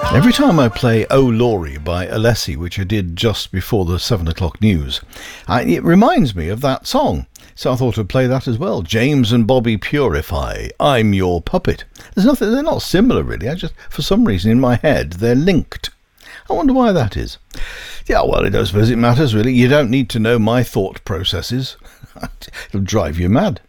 Every time I play Oh Laurie by Alessi, which I did just before the 7 o'clock news, it reminds me of that song. So I thought I'd play that as well. James and Bobby Purify, I'm Your Puppet. There's nothing, they're not similar really. For some reason in my head, they're linked. I wonder why that is. Yeah, well, I don't suppose it matters really. You don't need to know my thought processes. It'll drive you mad.